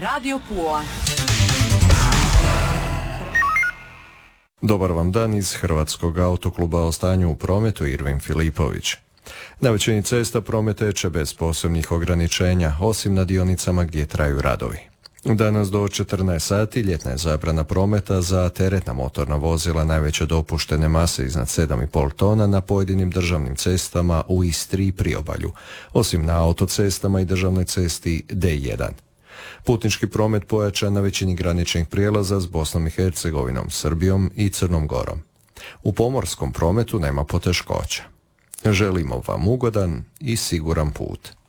Radio Pula. Dobar vam dan iz Hrvatskog autokluba. O stanju u prometu Irvin Filipović. Na većini cesta promet teče bez posebnih ograničenja, osim na dionicama gdje traju radovi. Danas do 14 sati ljetna je zabrana prometa za teretna motorna vozila najveće dopuštene mase iznad 7,5 tona na pojedinim državnim cestama u Istri i Priobalju, osim na autocestama i državnoj cesti D1. Putnički promet pojačan na većini graničnih prijelaza s Bosnom i Hercegovinom, Srbijom i Crnom Gorom. U pomorskom prometu nema poteškoća. Želimo vam ugodan i siguran put.